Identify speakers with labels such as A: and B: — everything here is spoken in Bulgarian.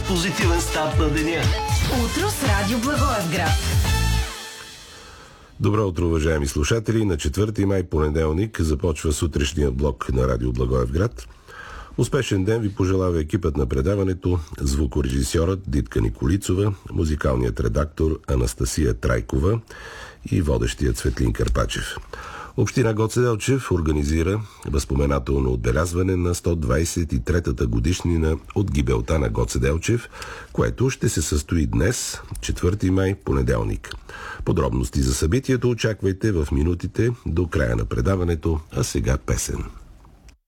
A: позитивен старт на деня.
B: Утро с Радио Благоевград.
C: Добро утро, уважаеми слушатели. На 4 май, понеделник, започва сутрешният блок на Радио Благоевград. Успешен ден ви пожелава екипът на предаването, звукорежисьорът Дитка Николицова, музикалният редактор Анастасия Трайкова и водещият Светлин Карпачев. Община Гоце Делчев организира възпоменателно отбелязване на 123-та годишнина от гибелта на Гоце Делчев, което ще се състои днес, 4 май, понеделник. Подробности за събитието очаквайте в минутите до края на предаването, а сега песен.